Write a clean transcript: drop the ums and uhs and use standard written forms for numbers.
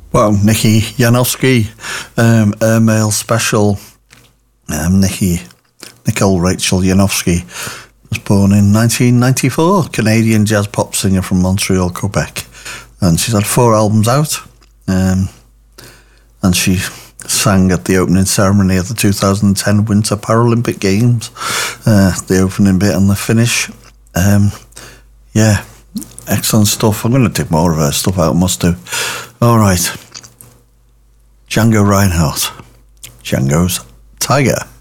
Well, Nikki Janowski, male special. Nicole Rachel Janowski was born in 1994, Canadian jazz pop singer from Montreal, Quebec. And she's had 4 albums out. And she sang at the opening ceremony of the 2010 Winter Paralympic Games. The opening bit and the finish. Yeah, excellent stuff. I'm going to take more of her stuff out, must do. All right. Django Reinhardt. Django's Tiger.